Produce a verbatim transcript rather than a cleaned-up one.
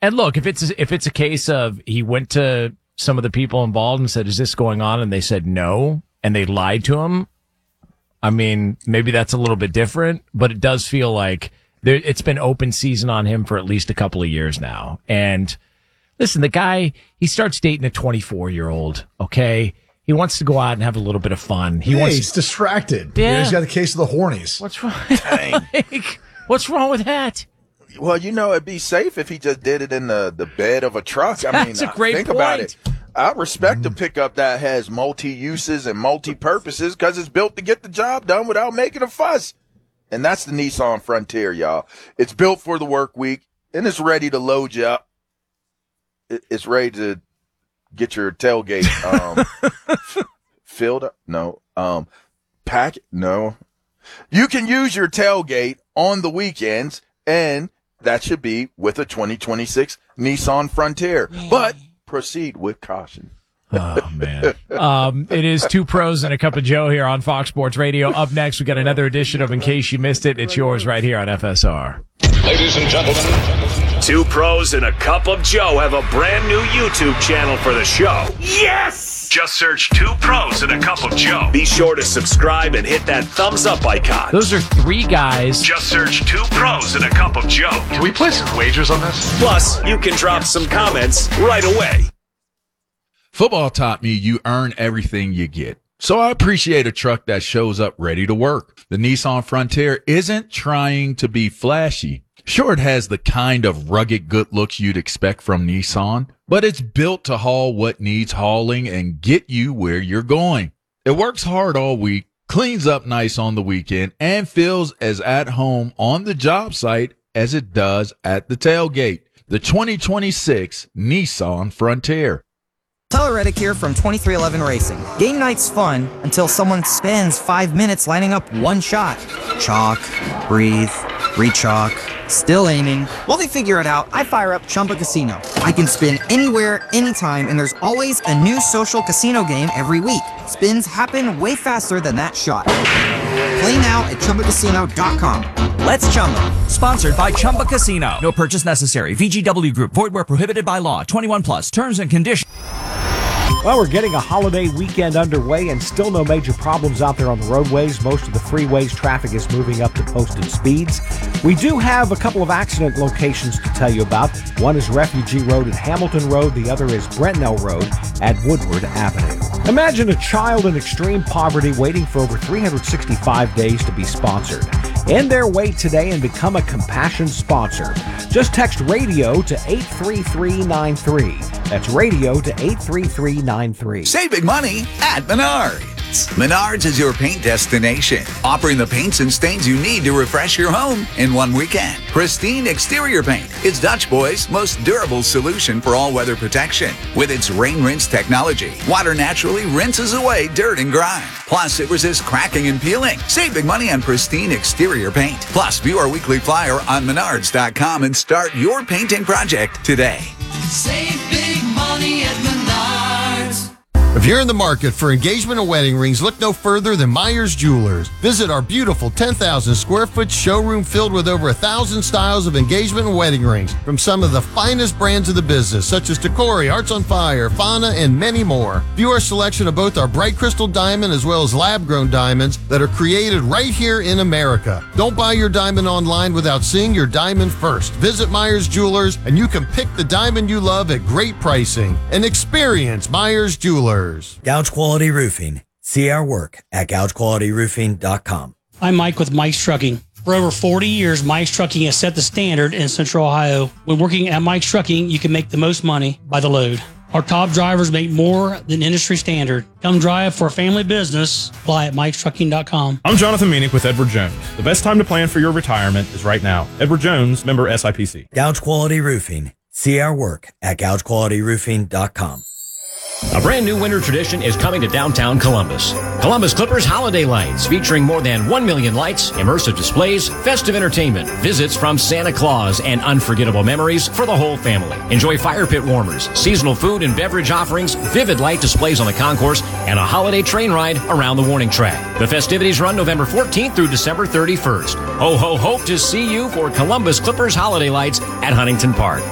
And look, if it's if it's a case of he went to some of the people involved and said, "Is this going on?" and they said no, and they lied to him, I mean, maybe that's a little bit different. But it does feel like there, it's been open season on him for at least a couple of years now. And listen, the guy, he starts dating a twenty-four year old. Okay. He wants to go out and have a little bit of fun. He yeah, wants he's distracted. Yeah. He's got the case of the hornies. What's wrong? like, what's wrong with that? Well, you know, it'd be safe if he just did it in the, the bed of a truck. I That's mean, a great think point. about it. I respect a pickup that has multi-uses and multi-purposes because it's built to get the job done without making a fuss. And that's the Nissan Frontier, y'all. It's built for the work week, and it's ready to load you up. It's ready to get your tailgate um, filled up. No. Um, pack. No. You can use your tailgate on the weekends, and that should be with a twenty twenty-six Nissan Frontier. But proceed with caution. Oh, man. Um, it is Two Pros and a Cup of Joe here on Fox Sports Radio. Up next, we got another edition of In Case You Missed It. It's yours right here on F S R. Ladies and gentlemen, Two Pros and a Cup of Joe have a brand new YouTube channel for the show. Yes! Just search Two Pros and a Cup of Joe. Be sure to subscribe and hit that thumbs up icon. Those are three guys. Just search Two Pros and a Cup of Joe. Can we place some wagers on this? Plus, you can drop some comments right away. Football taught me you earn everything you get. So I appreciate a truck that shows up ready to work. The Nissan Frontier isn't trying to be flashy. Sure, it has the kind of rugged good looks you'd expect from Nissan, but it's built to haul what needs hauling and get you where you're going. It works hard all week, cleans up nice on the weekend, and feels as at home on the job site as it does at the tailgate. The twenty twenty-six Nissan Frontier. Tyler Reddick here from twenty-three eleven Racing. Game night's fun until someone spends five minutes lining up one shot. Chalk, breathe, re-chalk, still aiming. While they figure it out, I fire up Chumba Casino. I can spin anywhere, anytime, and there's always a new social casino game every week. Spins happen way faster than that shot. Play now at Chumba Casino dot com. Let's Chumba. Sponsored by Chumba Casino. No purchase necessary. V G W Group. Void where prohibited by law. twenty-one plus. Terms and conditions. Well, we're getting a holiday weekend underway and still no major problems out there on the roadways. Most of the freeways, traffic is moving up to posted speeds. We do have a couple of accident locations to tell you about. One is Refugee Road at Hamilton Road. The other is Brentnell Road at Woodward Avenue. Imagine a child in extreme poverty waiting for over three hundred sixty-five days to be sponsored. End their wait today and become a Compassion sponsor. Just text radio to eight three three nine three. That's radio to eight three three nine three. Save big money at Menards. Menards is your paint destination, offering the paints and stains you need to refresh your home in one weekend. Pristine exterior paint is Dutch Boy's most durable solution for all-weather protection. With its rain rinse technology, water naturally rinses away dirt and grime. Plus, it resists cracking and peeling. Save big money on pristine exterior paint. Plus, view our weekly flyer on menards dot com and start your painting project today. Save big money at Menards. If you're in the market for engagement and wedding rings, look no further than Myers Jewelers. Visit our beautiful ten thousand square foot showroom filled with over a thousand styles of engagement and wedding rings from some of the finest brands of the business, such as Tacori, Hearts on Fire, Fauna, and many more. View our selection of both our bright crystal diamond as well as lab-grown diamonds that are created right here in America. Don't buy your diamond online without seeing your diamond first. Visit Myers Jewelers, and you can pick the diamond you love at great pricing. And experience Myers Jewelers. Gouge Quality Roofing. See our work at gouge quality roofing dot com. I'm Mike with Mike's Trucking. For over forty years, Mike's Trucking has set the standard in Central Ohio. When working at Mike's Trucking, you can make the most money by the load. Our top drivers make more than industry standard. Come drive for a family business. Apply at mikes trucking dot com. I'm Jonathan Meanick with Edward Jones. The best time to plan for your retirement is right now. Edward Jones, member S I P C. Gouge Quality Roofing. See our work at gouge quality roofing dot com. A brand new winter tradition is coming to downtown Columbus. Columbus Clippers Holiday Lights, featuring more than one million lights, immersive displays, festive entertainment, visits from Santa Claus, and unforgettable memories for the whole family. Enjoy fire pit warmers, seasonal food and beverage offerings, vivid light displays on the concourse, and a holiday train ride around the warning track. The festivities run November fourteenth through December thirty-first. Ho, ho, hope to see you for Columbus Clippers Holiday Lights at Huntington Park.